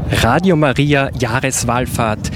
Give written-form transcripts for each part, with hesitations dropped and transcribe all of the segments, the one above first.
Radio Maria Jahreswallfahrt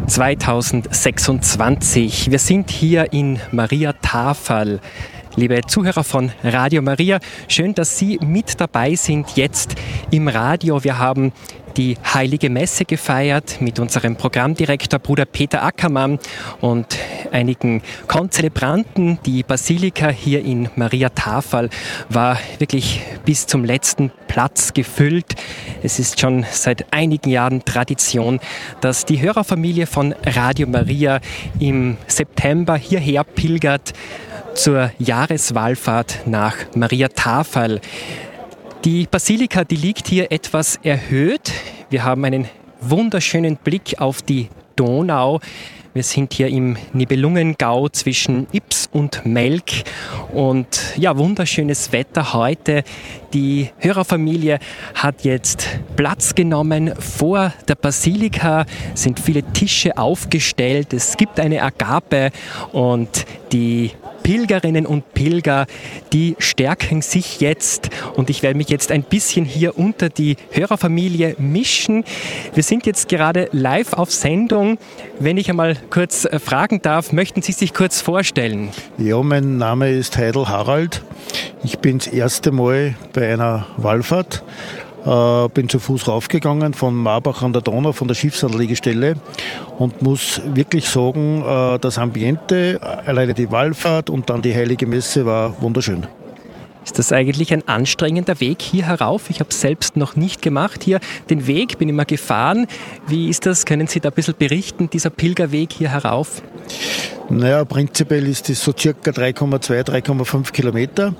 2026. Wir sind hier in Maria Tafel. Liebe Zuhörer von Radio Maria, schön, dass Sie mit dabei sind jetzt im Radio. Wir haben die Heilige Messe gefeiert mit unserem Programmdirektor Bruder Peter Ackermann und einigen Konzelebranten. Die Basilika hier in Maria Tafel war wirklich bis zum letzten Platz gefüllt. Es ist schon seit einigen Jahren Tradition, dass die Hörerfamilie von Radio Maria im September hierher pilgert zur Jahreswallfahrt nach Maria Tafel. Die Basilika, die liegt hier etwas erhöht. Wir haben einen wunderschönen Blick auf die Donau. Wir sind hier im Nibelungengau zwischen Ybbs und Melk und ja, wunderschönes Wetter heute. Die Hörerfamilie hat jetzt Platz genommen vor der Basilika, sind viele Tische aufgestellt, es gibt eine Agape und die Pilgerinnen und Pilger, die stärken sich jetzt und ich werde mich jetzt ein bisschen hier unter die Hörerfamilie mischen. Wir sind jetzt gerade live auf Sendung. Wenn ich einmal kurz fragen darf, möchten Sie sich kurz vorstellen? Ja, mein Name ist Heidel Harald. Ich bin das erste Mal bei einer Wallfahrt. Bin zu Fuß raufgegangen von Marbach an der Donau, von der Schiffsanlegestelle und muss wirklich sagen, das Ambiente, alleine die Wallfahrt und dann die Heilige Messe war wunderschön. Ist das eigentlich ein anstrengender Weg hier herauf? Ich habe es selbst noch nicht gemacht hier. Den Weg bin ich mal gefahren. Wie ist das? Können Sie da ein bisschen berichten, dieser Pilgerweg hier herauf? Naja, prinzipiell ist es so circa 3,2, 3,5 Kilometer.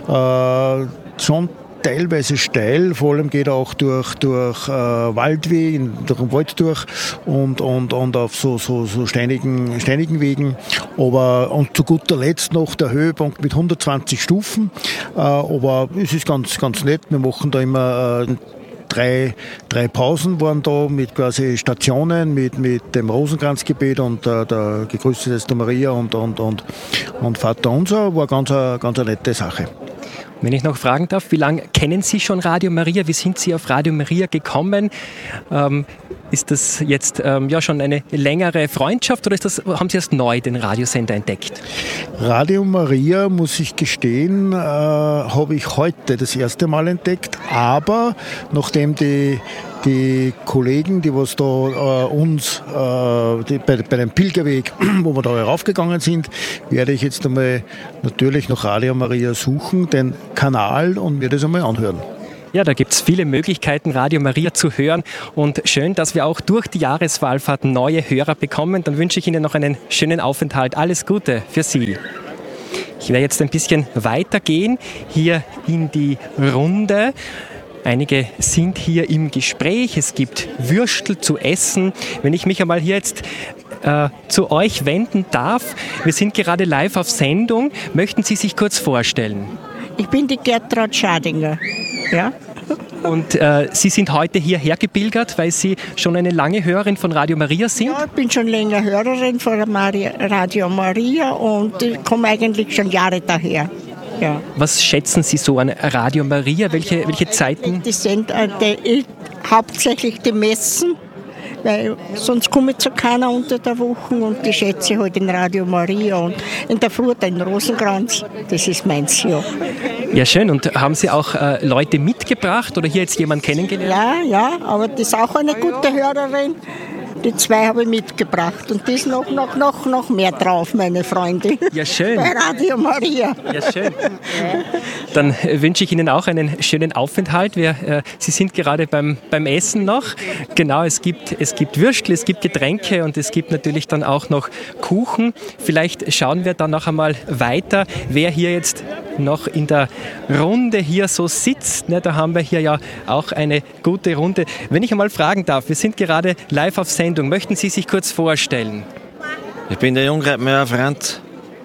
Schon teilweise steil, vor allem geht er auch durch Waldweg, durch den Wald durch und auf so steinigen Wegen. Und zu guter Letzt noch der Höhepunkt mit 120 Stufen. Aber es ist ganz nett. Wir machen da immer drei Pausen waren da mit quasi Stationen, mit dem Rosenkranzgebet und der Gegrüßet ist Maria und Vater Unser. War ganz eine nette Sache. Wenn ich noch fragen darf, wie lange kennen Sie schon Radio Maria? Wie sind Sie auf Radio Maria gekommen? Ist das jetzt schon eine längere Freundschaft oder haben Sie erst neu den Radiosender entdeckt? Radio Maria, muss ich gestehen, habe ich heute das erste Mal entdeckt, aber nachdem die Kollegen, die was da bei dem Pilgerweg, wo wir da heraufgegangen sind, werde ich jetzt einmal natürlich nach Radio Maria suchen, den Kanal, und mir das einmal anhören. Ja, da gibt es viele Möglichkeiten, Radio Maria zu hören, und schön, dass wir auch durch die Jahreswallfahrt neue Hörer bekommen. Dann wünsche ich Ihnen noch einen schönen Aufenthalt. Alles Gute für Sie. Ich werde jetzt ein bisschen weitergehen, hier in die Runde. Einige sind hier im Gespräch, es gibt Würstel zu essen. Wenn ich mich einmal hier jetzt zu euch wenden darf, wir sind gerade live auf Sendung. Möchten Sie sich kurz vorstellen? Ich bin die Gertrud Schadinger. Ja. Und Sie sind heute hierher gepilgert, weil Sie schon eine lange Hörerin von Radio Maria sind? Ja, ich bin schon länger Hörerin von Radio Maria und ich komme eigentlich schon Jahre daher. Ja. Was schätzen Sie so an Radio Maria? Welche Zeiten? Die sind hauptsächlich die Messen, weil sonst komme ich zu keiner unter der Woche, und die schätze ich halt in Radio Maria und in der Früh den Rosenkranz. Das ist meins, ja. Ja, schön. Und haben Sie auch Leute mitgebracht oder hier jetzt jemanden kennengelernt? Ja, aber das ist auch eine gute Hörerin. Die zwei habe ich mitgebracht und die ist noch mehr drauf, meine Freunde. Ja, schön. Bei Radio Maria. Ja, schön. Dann wünsche ich Ihnen auch einen schönen Aufenthalt. Sie sind gerade beim Essen noch. Genau, es gibt Würstel, es gibt Getränke und es gibt natürlich dann auch noch Kuchen. Vielleicht schauen wir dann noch einmal weiter, wer hier jetzt noch in der Runde hier so sitzt. Da haben wir hier ja auch eine gute Runde. Wenn ich einmal fragen darf, wir sind gerade live auf Sendung. Möchten Sie sich kurz vorstellen? Ich bin der Jungreitmeier Franz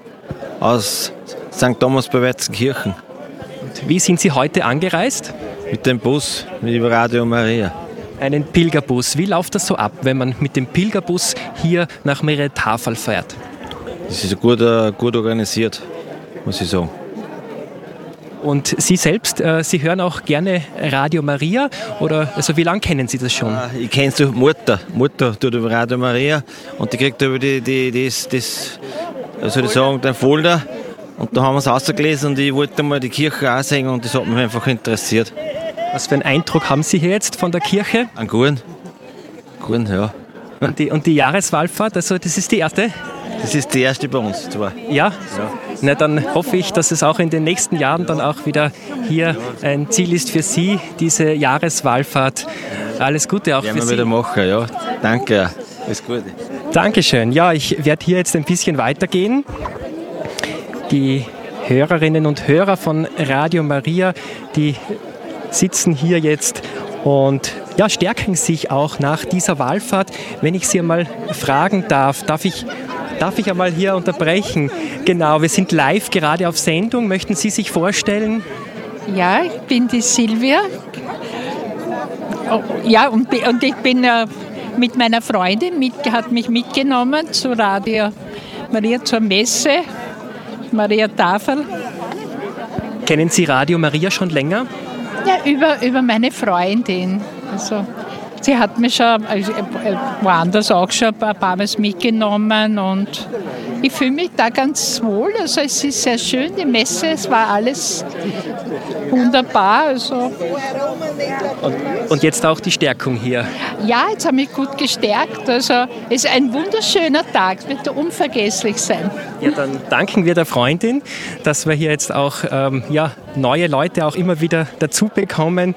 aus St. Thomas bei Weizenkirchen. Und wie sind Sie heute angereist? Mit dem Bus, mit Radio Maria. Einen Pilgerbus. Wie läuft das so ab, wenn man mit dem Pilgerbus hier nach Maria Tafel fährt? Das ist gut organisiert, muss ich sagen. Und Sie selbst, Sie hören auch gerne Radio Maria oder also wie lange kennen Sie das schon? Ich kenne es durch Mutter. Mutter tut über Radio Maria und die kriegt über das soll ich sagen, den Folder. Und da haben wir es ausgelesen und ich wollte mal die Kirche auch sehen und das hat mich einfach interessiert. Was für einen Eindruck haben Sie hier jetzt von der Kirche? Einen guten, ja. Und die Jahreswallfahrt, also das ist die erste? Das ist die erste bei uns zwar. Ja? Na, dann hoffe ich, dass es auch in den nächsten Jahren dann auch wieder hier ein Ziel ist für Sie, diese Jahreswallfahrt. Alles Gute auch für Sie. Werden wir wieder machen, ja. Danke. Alles Gute. Dankeschön. Ja, ich werde hier jetzt ein bisschen weitergehen. Die Hörerinnen und Hörer von Radio Maria, die sitzen hier jetzt und ja, stärken sich auch nach dieser Wallfahrt. Wenn ich Sie einmal fragen darf ich einmal hier unterbrechen? Genau, wir sind live gerade auf Sendung. Möchten Sie sich vorstellen? Ja, ich bin die Silvia. Ja, und ich bin mit meiner Freundin, hat mich mitgenommen zu Radio Maria zur Messe, Maria Tafel. Kennen Sie Radio Maria schon länger? Ja, über meine Freundin. Also, sie hat mich schon woanders auch schon ein paar Mal mitgenommen und ich fühle mich da ganz wohl. Also es ist sehr schön, die Messe, es war alles wunderbar. Also. Und jetzt auch die Stärkung hier? Ja, jetzt habe ich mich gut gestärkt. Also es ist ein wunderschöner Tag, es wird unvergesslich sein. Ja, dann danken wir der Freundin, dass wir hier jetzt auch neue Leute auch immer wieder dazu bekommen.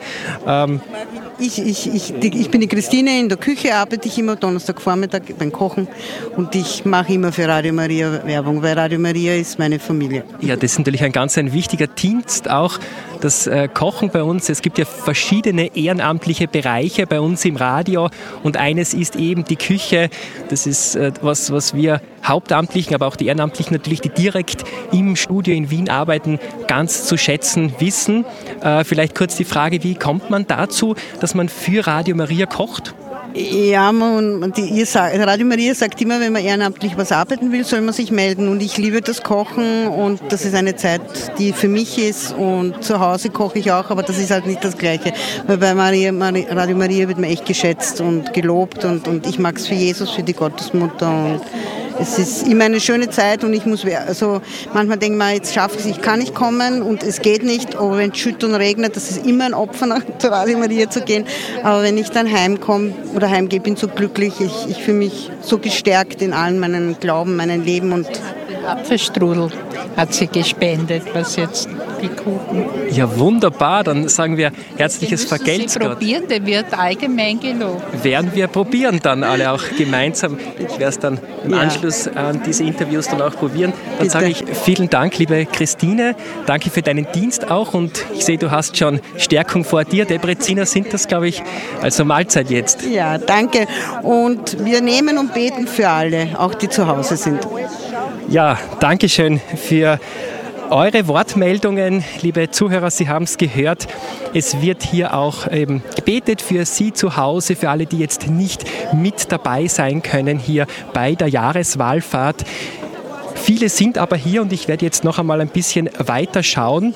Ich bin die Christine, in der Küche arbeite ich immer Donnerstagvormittag beim Kochen und ich mache immer für Radio Maria Werbung, weil Radio Maria ist meine Familie. Ja, das ist natürlich ein ganz wichtiger Dienst auch, das Kochen bei uns. Es gibt ja verschiedene ehrenamtliche Bereiche bei uns im Radio und eines ist eben die Küche. Das ist was wir Hauptamtlichen, aber auch die Ehrenamtlichen natürlich, die direkt im Studio in Wien arbeiten, ganz zu schätzen wissen. Vielleicht kurz die Frage, wie kommt man dazu, dass man für Radio Maria kocht? Ja, Radio Maria sagt immer, wenn man ehrenamtlich was arbeiten will, soll man sich melden. Und ich liebe das Kochen und das ist eine Zeit, die für mich ist. Und zu Hause koche ich auch, aber das ist halt nicht das Gleiche. Weil bei Radio Maria wird man echt geschätzt und gelobt und ich mag es für Jesus, für die Gottesmutter. Und es ist immer eine schöne Zeit und manchmal denke ich mir, jetzt schaffe ich es, ich kann nicht kommen und es geht nicht, aber wenn es schüttet und regnet, das ist immer ein Opfer, nach Radio Maria zu gehen. Aber wenn ich dann heimkomme oder heimgehe, bin ich so glücklich, ich fühle mich so gestärkt in allen meinen Glauben, meinem Leben. Und Apfelstrudel hat sie gespendet, was jetzt die Kuchen. Ja, wunderbar, dann sagen wir herzliches Vergelt's Gott. Probieren, der wird allgemein gelobt. Werden wir probieren dann alle auch gemeinsam. Ich werde es dann im Anschluss an diese Interviews dann auch probieren. Dann sage ich vielen Dank, liebe Christine. Danke für deinen Dienst auch und ich sehe, du hast schon Stärkung vor dir. Debreziner sind das, glaube ich, also Mahlzeit jetzt. Ja, danke. Und wir nehmen und beten für alle, auch die zu Hause sind. Ja, danke schön für eure Wortmeldungen, liebe Zuhörer, Sie haben es gehört. Es wird hier auch eben gebetet für Sie zu Hause, für alle, die jetzt nicht mit dabei sein können hier bei der Jahreswallfahrt. Viele sind aber hier und ich werde jetzt noch einmal ein bisschen weiter schauen.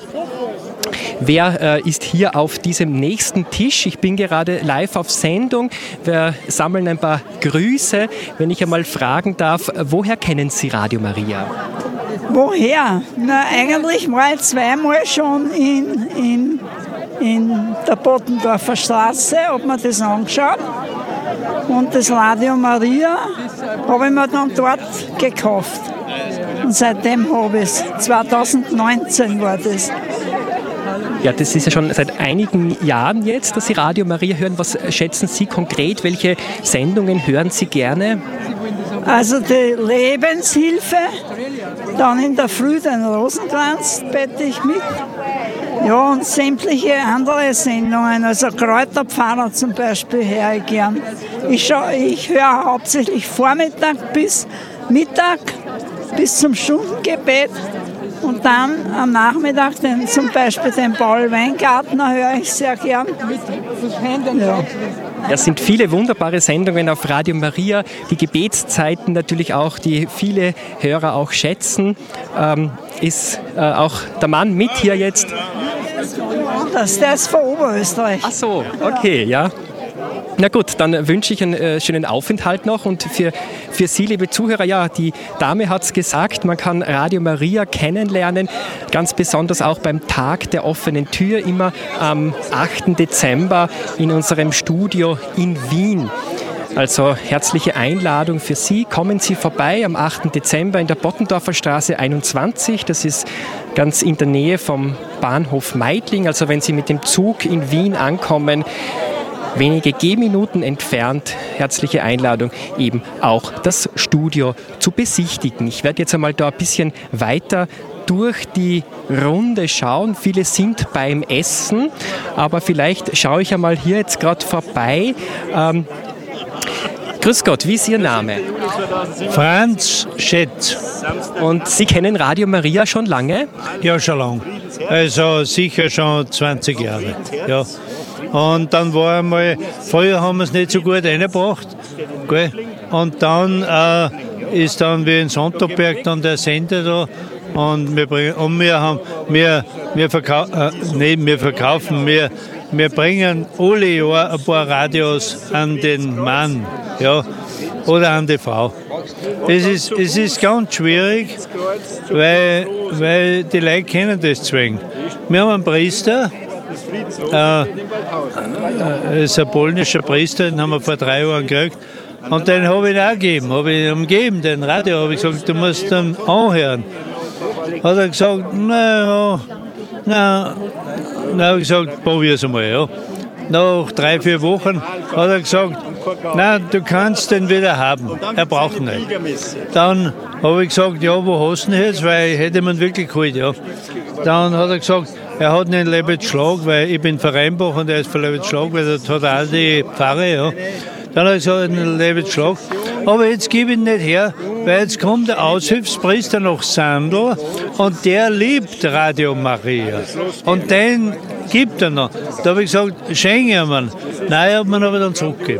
Wer ist hier auf diesem nächsten Tisch? Ich bin gerade live auf Sendung. Wir sammeln ein paar Grüße. Wenn ich einmal fragen darf, woher kennen Sie Radio Maria? Woher? Na, eigentlich war ich zweimal schon in der Bottendorfer Straße, habe mir das angeschaut. Und das Radio Maria habe ich mir dann dort gekauft. Und seitdem habe ich es. 2019 war das. Ja, das ist ja schon seit einigen Jahren jetzt, dass Sie Radio Maria hören. Was schätzen Sie konkret? Welche Sendungen hören Sie gerne? Also die Lebenshilfe, dann in der Früh den Rosenkranz bete ich mit. Ja, und sämtliche andere Sendungen, also Kräuterpfarrer zum Beispiel höre ich gern. Ich höre hauptsächlich Vormittag bis Mittag, bis zum Stundengebet Und dann am Nachmittag zum Beispiel den Paul Weingartner höre ich sehr gern. Ja. Es sind viele wunderbare Sendungen auf Radio Maria, die Gebetszeiten natürlich auch, die viele Hörer auch schätzen. Ist auch der Mann mit hier jetzt? Der ist von Oberösterreich. Ach so, okay, ja. Na gut, dann wünsche ich einen schönen Aufenthalt noch und für Sie, liebe Zuhörer, ja, die Dame hat es gesagt, man kann Radio Maria kennenlernen, ganz besonders auch beim Tag der offenen Tür, immer am 8. Dezember in unserem Studio in Wien. Also herzliche Einladung für Sie. Kommen Sie vorbei am 8. Dezember in der Bottendorfer Straße 21. Das ist ganz in der Nähe vom Bahnhof Meidling. Also wenn Sie mit dem Zug in Wien ankommen, wenige Gehminuten entfernt, herzliche Einladung, eben auch das Studio zu besichtigen. Ich werde jetzt einmal da ein bisschen weiter durch die Runde schauen. Viele sind beim Essen, aber vielleicht schaue ich einmal hier jetzt gerade vorbei. Grüß Gott, wie ist Ihr Name? Franz Schett. Und Sie kennen Radio Maria schon lange? Ja, schon lange. Also sicher schon 20 Jahre. Ja. Und dann war einmal, früher haben wir es nicht so gut reingebracht. Gell? Und dann ist dann wie in Sonntagberg dann der Sender da. Und wir bringen alle Jahre ein paar Radios an den Mann, ja, oder an die Frau. Es ist ganz schwierig, weil die Leute kennen das zwingen. Wir haben einen Priester, ist ein polnischer Priester, den haben wir vor 3 Jahren gekriegt. Und den habe ich ihm auch gegeben, den Radio, habe ich gesagt, du musst dann anhören. Hat er gesagt, na, habe ich gesagt, probier's einmal, ja. Nach 3-4 Wochen hat er gesagt, nein, du kannst den wieder haben, er braucht ihn nicht. Dann habe ich gesagt, ja, wo hast du ihn jetzt, weil ich hätte ihn wirklich geholt, ja. Dann hat er gesagt, er hat ihn in Leibniz-Schlag, weil ich bin Vereinbach und er ist von Leibniz-Schlag, weil dort hat er auch die Pfarre, ja. Dann habe ich gesagt, in Leibniz-Schlag, aber jetzt gebe ich ihn nicht her, weil jetzt kommt der Aushilfspriester nach Sandl und der liebt Radio Maria. Und den gibt er noch. Da habe ich gesagt, schenke ich ihm. Nein, er hat mir aber dann zurückgegeben.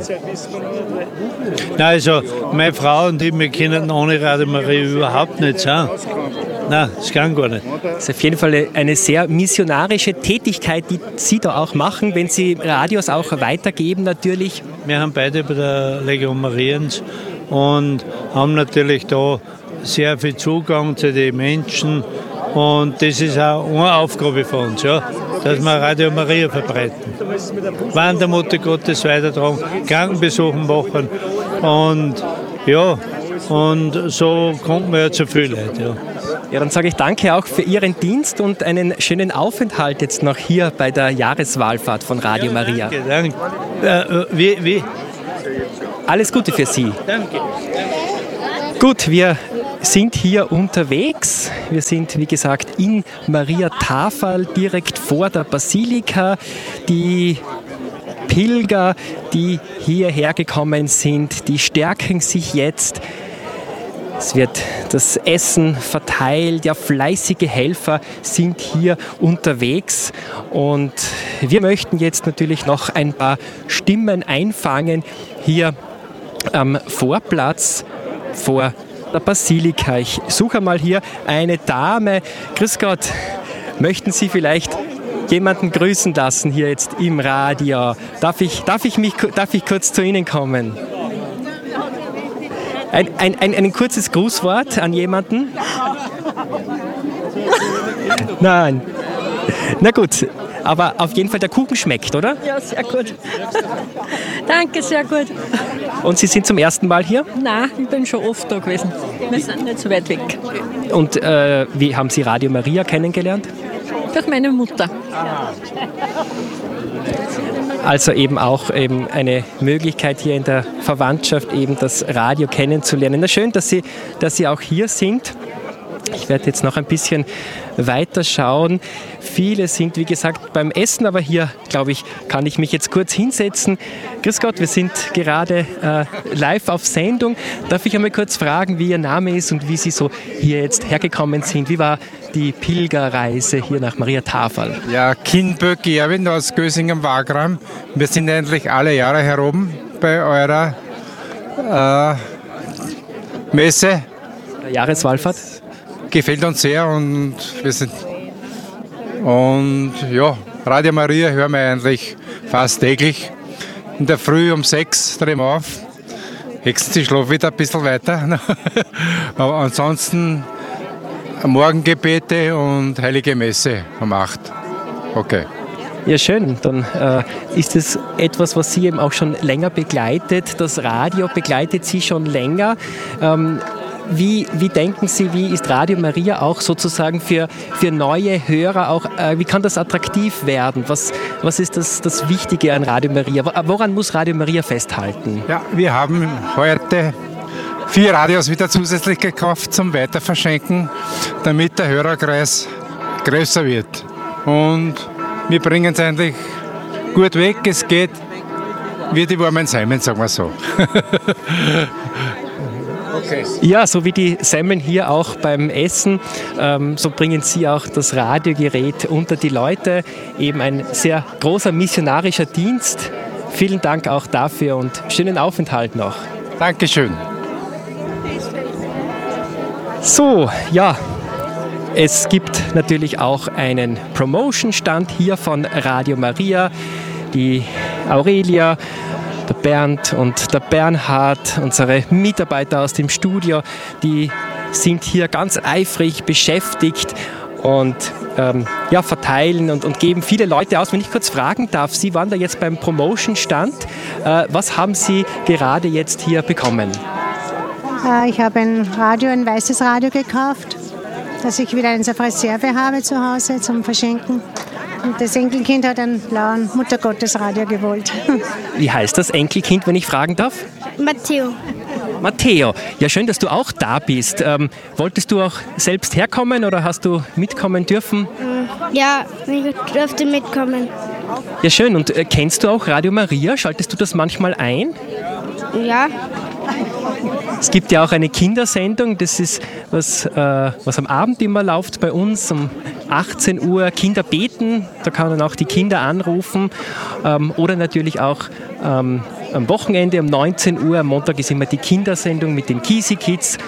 Nein, also meine Frau und ich, wir können ohne Radio Maria überhaupt nicht sein. Nein, das kann gar nicht. Das ist auf jeden Fall eine sehr missionarische Tätigkeit, die Sie da auch machen, wenn Sie Radios auch weitergeben natürlich. Wir haben beide bei der Legion Mariens und haben natürlich da sehr viel Zugang zu den Menschen. Und das ist auch eine Aufgabe von uns, ja, dass wir Radio Maria verbreiten. Wandermutter Gottes weitertragen, Krankenbesuchen machen und ja, und so kommt man ja zu viel Leute. Ja. Ja, dann sage ich danke auch für Ihren Dienst und einen schönen Aufenthalt jetzt noch hier bei der Jahreswallfahrt von Radio Maria. Danke. Wie? Alles Gute für Sie. Danke. Gut, wir sind hier unterwegs. Wir sind, wie gesagt, in Maria Tafel, direkt vor der Basilika. Die Pilger, die hierher gekommen sind, die stärken sich jetzt. Es wird das Essen verteilt, ja, fleißige Helfer sind hier unterwegs und wir möchten jetzt natürlich noch ein paar Stimmen einfangen hier am Vorplatz vor der Basilika. Ich suche mal hier eine Dame. Grüß Gott, möchten Sie vielleicht jemanden grüßen lassen hier jetzt im Radio? Darf ich kurz zu Ihnen kommen? Ein kurzes Grußwort an jemanden? Nein. Na gut, aber auf jeden Fall der Kuchen schmeckt, oder? Ja, sehr gut. Danke, sehr gut. Und Sie sind zum ersten Mal hier? Nein, ich bin schon oft da gewesen. Wir sind nicht so weit weg. Und wie haben Sie Radio Maria kennengelernt? Durch meine Mutter. Also eben auch eine Möglichkeit hier in der Verwandtschaft eben das Radio kennenzulernen. Na schön, dass Sie auch hier sind. Ich werde jetzt noch ein bisschen weiter schauen. Viele sind, wie gesagt, beim Essen, aber hier, glaube ich, kann ich mich jetzt kurz hinsetzen. Grüß Gott, wir sind gerade live auf Sendung. Darf ich einmal kurz fragen, wie Ihr Name ist und wie Sie so hier jetzt hergekommen sind? Wie war die Pilgerreise hier nach Maria Tafel? Ja, Kindböck Erwin aus Gösing am Wagram. Wir sind eigentlich alle Jahre hier oben bei eurer Messe. Der Jahreswallfahrt? Gefällt uns sehr und ja, Radio Maria hören wir eigentlich fast täglich. In der Früh um 6 drehen wir auf. Nächstens schlafe wieder ein bisschen weiter. Aber ansonsten Morgengebete und Heilige Messe um 8. Okay. Ja, schön. Dann ist es etwas, was Sie eben auch schon länger begleitet. Das Radio begleitet Sie schon länger. Wie denken Sie, wie ist Radio Maria auch sozusagen für neue Hörer auch, wie kann das attraktiv werden? Was ist das Wichtige an Radio Maria? Woran muss Radio Maria festhalten? Ja, wir haben heute 4 Radios wieder zusätzlich gekauft zum Weiterverschenken, damit der Hörerkreis größer wird. Und wir bringen es eigentlich gut weg. Es geht wie die warmen Semmeln, sagen wir so. Okay. Ja, so wie die Semmeln hier auch beim Essen, so bringen Sie auch das Radiogerät unter die Leute. Eben ein sehr großer missionarischer Dienst. Vielen Dank auch dafür und schönen Aufenthalt noch. Dankeschön. So, ja, es gibt natürlich auch einen Promotion-Stand hier von Radio Maria. Die Aurelia, der Bernd und der Bernhard, unsere Mitarbeiter aus dem Studio, die sind hier ganz eifrig beschäftigt und verteilen und geben viele Leute aus. Wenn ich kurz fragen darf, Sie waren da jetzt beim Promotion-Stand. Was haben Sie gerade jetzt hier bekommen? Ich habe ein weißes Radio gekauft, dass ich wieder eins auf Reserve habe zu Hause zum Verschenken. Und das Enkelkind hat einen blauen Muttergottesradio gewollt. Wie heißt das Enkelkind, wenn ich fragen darf? Matteo. Matteo, ja schön, dass du auch da bist. Wolltest du auch selbst herkommen oder hast du mitkommen dürfen? Ja, ich durfte mitkommen. Ja schön, und kennst du auch Radio Maria? Schaltest du das manchmal ein? Ja. Es gibt ja auch eine Kindersendung, das ist was am Abend immer läuft bei uns um 18 Uhr, Kinder beten, da kann man auch die Kinder anrufen oder natürlich auch am Wochenende um 19 Uhr, am Montag ist immer die Kindersendung mit den Kisi Kids.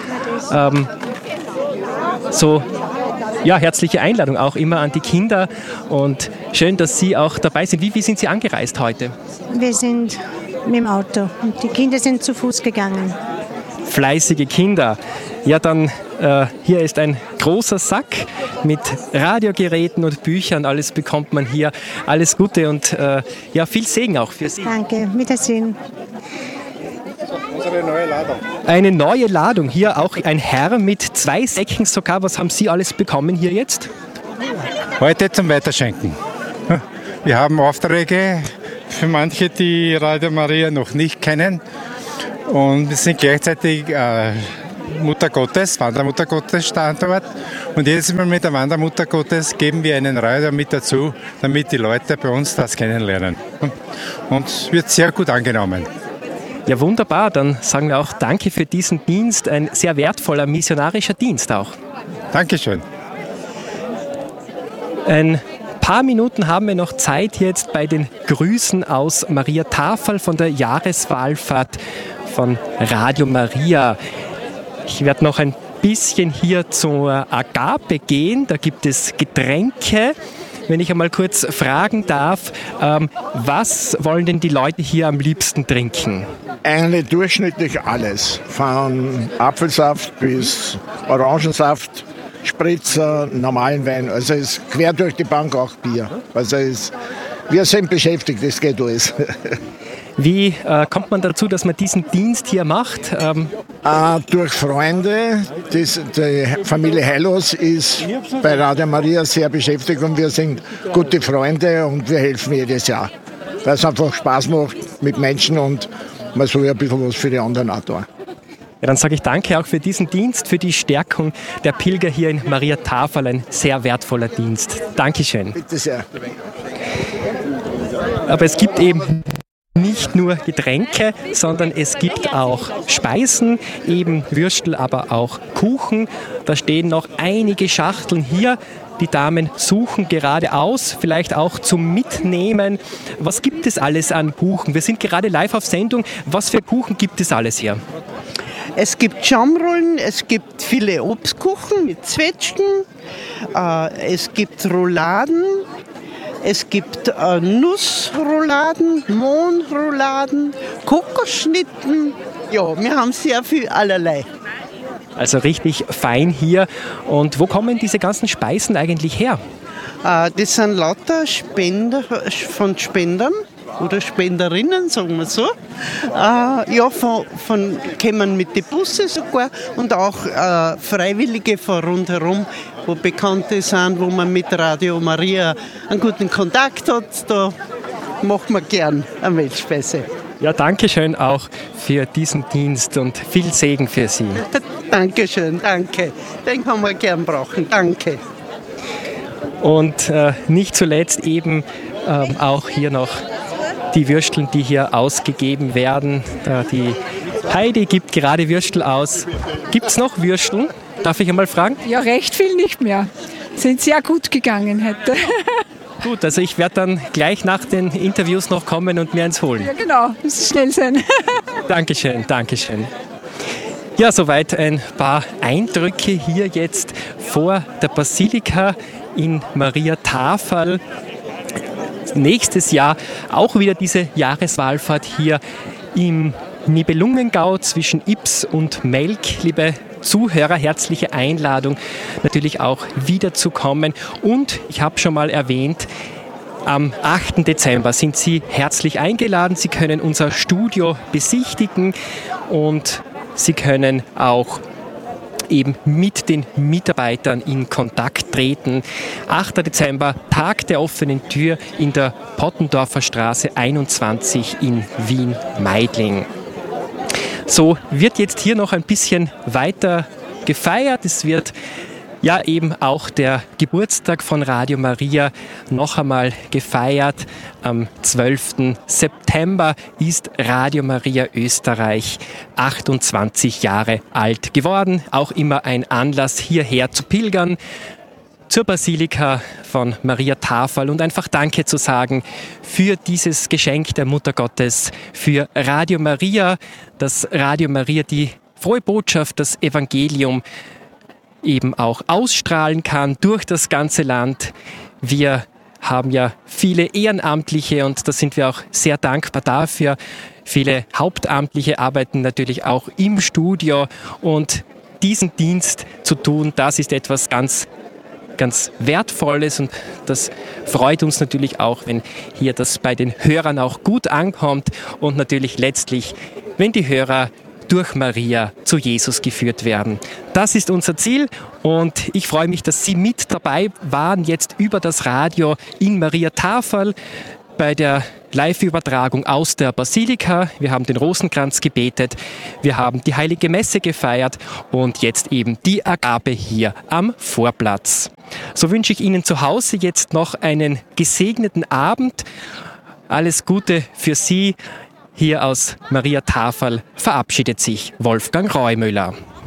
Herzliche Einladung auch immer an die Kinder und schön, dass Sie auch dabei sind. Wie sind Sie angereist heute? Wir sind mit dem Auto und die Kinder sind zu Fuß gegangen. Fleißige Kinder. Ja, dann hier ist ein großer Sack mit Radiogeräten und Büchern. Alles bekommt man hier. Alles Gute und viel Segen auch für Sie. Danke, Wiedersehen. Unsere neue Ladung. Eine neue Ladung. Hier auch ein Herr mit 2 Säcken sogar. Was haben Sie alles bekommen hier jetzt? Heute zum Weiterschenken. Wir haben Aufträge für manche, die Radio Maria noch nicht kennen. Und wir sind gleichzeitig Wandermutter Gottes Standort. Und jedes Mal mit der Wandermutter Gottes geben wir einen Radio mit dazu, damit die Leute bei uns das kennenlernen. Und es wird sehr gut angenommen. Ja, wunderbar. Dann sagen wir auch Danke für diesen Dienst. Ein sehr wertvoller missionarischer Dienst auch. Dankeschön. Ein paar Minuten haben wir noch Zeit jetzt bei den Grüßen aus Maria Tafel von der Jahreswallfahrt von Radio Maria. Ich werde noch ein bisschen hier zur Agape gehen. Da gibt es Getränke. Wenn ich einmal kurz fragen darf, was wollen denn die Leute hier am liebsten trinken? Eigentlich durchschnittlich alles. Von Apfelsaft bis Orangensaft, Spritzer, normalen Wein. Also es ist quer durch die Bank auch Bier. Also wir sind beschäftigt, es geht alles. Wie kommt man dazu, dass man diesen Dienst hier macht? Durch Freunde. Die Familie Heilos ist bei Radio Maria sehr beschäftigt und wir sind gute Freunde und wir helfen jedes Jahr. Weil es einfach Spaß macht mit Menschen und man soll ja ein bisschen was für die anderen auch tun. Ja, dann sage ich danke auch für diesen Dienst, für die Stärkung der Pilger hier in Maria Tafel. Ein sehr wertvoller Dienst. Dankeschön. Bitte sehr. Aber es gibt eben nicht nicht nur Getränke, sondern es gibt auch Speisen, eben Würstel, aber auch Kuchen. Da stehen noch einige Schachteln hier. Die Damen suchen gerade aus, vielleicht auch zum Mitnehmen. Was gibt es alles an Kuchen? Wir sind gerade live auf Sendung. Was für Kuchen gibt es alles hier? Es gibt Schaumrollen, es gibt viele Obstkuchen mit Zwetschgen, es gibt Rouladen, es gibt Nussrouladen, Mohnrouladen, Kokosschnitten. Ja, wir haben sehr viel allerlei. Also richtig fein hier. Und wo kommen diese ganzen Speisen eigentlich her? Das sind lauter Spender von Spendern oder Spenderinnen, sagen wir so. Kommen mit den Busse sogar und auch Freiwillige von rundherum, wo Bekannte sind, wo man mit Radio Maria einen guten Kontakt hat. Da macht man gern eine Weltspeise. Ja, danke schön auch für diesen Dienst und viel Segen für Sie. Dankeschön, danke. Den kann man gern brauchen, danke. Und nicht zuletzt eben auch hier noch die Würsteln, die hier ausgegeben werden. Die Heidi gibt gerade Würstel aus. Gibt es noch Würsteln? Darf ich einmal fragen? Ja, recht viel nicht mehr. Sind sehr gut gegangen heute. Gut, also ich werde dann gleich nach den Interviews noch kommen und mir eins holen. Ja, genau. Muss schnell sein. Dankeschön, Dankeschön. Ja, soweit ein paar Eindrücke hier jetzt vor der Basilika in Maria Taferl. Nächstes Jahr auch wieder diese Jahreswallfahrt hier im Nibelungengau zwischen Ybbs und Melk. Liebe Zuhörer, herzliche Einladung, natürlich auch wiederzukommen. Und ich habe schon mal erwähnt, am 8. Dezember sind Sie herzlich eingeladen. Sie können unser Studio besichtigen und Sie können auch eben mit den Mitarbeitern in Kontakt treten. 8. Dezember, Tag der offenen Tür in der Pottendorfer Straße 21 in Wien-Meidling. So wird jetzt hier noch ein bisschen weiter gefeiert. Es wird ja eben auch der Geburtstag von Radio Maria noch einmal gefeiert. Am 12. September ist Radio Maria Österreich 28 Jahre alt geworden. Auch immer ein Anlass, hierher zu pilgern zur Basilika von Maria Taferl und einfach Danke zu sagen für dieses Geschenk der Mutter Gottes, für Radio Maria, dass Radio Maria die frohe Botschaft, das Evangelium eben auch ausstrahlen kann durch das ganze Land. Wir haben ja viele Ehrenamtliche und da sind wir auch sehr dankbar dafür. Viele Hauptamtliche arbeiten natürlich auch im Studio und diesen Dienst zu tun, das ist etwas ganz Wertvolles und das freut uns natürlich auch, wenn hier das bei den Hörern auch gut ankommt und natürlich letztlich, wenn die Hörer durch Maria zu Jesus geführt werden. Das ist unser Ziel und ich freue mich, dass Sie mit dabei waren, jetzt über das Radio in Maria Taferl bei der Live-Übertragung aus der Basilika. Wir haben den Rosenkranz gebetet, wir haben die Heilige Messe gefeiert und jetzt eben die Agape hier am Vorplatz. So wünsche ich Ihnen zu Hause jetzt noch einen gesegneten Abend. Alles Gute für Sie. Hier aus Maria Taferl verabschiedet sich Wolfgang Reumüller.